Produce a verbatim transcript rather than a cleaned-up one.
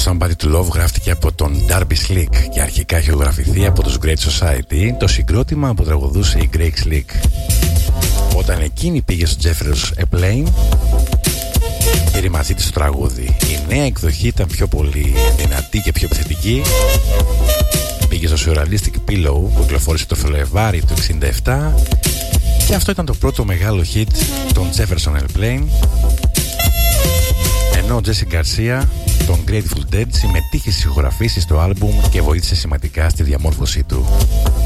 Somebody to Love γράφτηκε από τον Darby Slick και αρχικά έχει ηχογραφηθεί από τους Great Society, το συγκρότημα που τραγουδούσε η Grace Slick. Όταν εκείνη πήγε στο Jefferson Airplane, πήρε μαζί της το τραγούδι. Η νέα εκδοχή ήταν πιο πολύ δυνατή και πιο επιθετική. Πήγε στο Surrealistic Pillow που κυκλοφόρησε το Φλεβάρι του εξήντα επτά και αυτό ήταν το πρώτο μεγάλο hit των Jefferson Airplane, ενώ ο Jesse Garcia των Grateful Dead συμμετείχε στις ηχογραφήσεις στο άλμπουμ και βοήθησε σημαντικά στη διαμόρφωσή του.